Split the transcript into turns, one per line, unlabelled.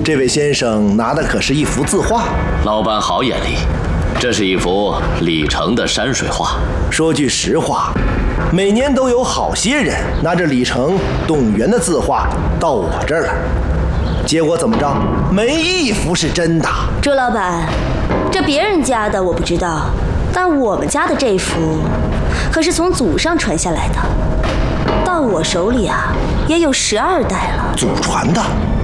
这位先生拿的可是一幅字画。
老板好眼力，这是一幅李成的山水画。
说句实话，每年都有好些人拿着李成、董源的字画到我这儿来，结果怎么着？没一幅是真的。
朱老板，这别人家的我不知道，但我们家的这幅可是从祖上传下来的，到我手里啊也有12代了。
祖传的？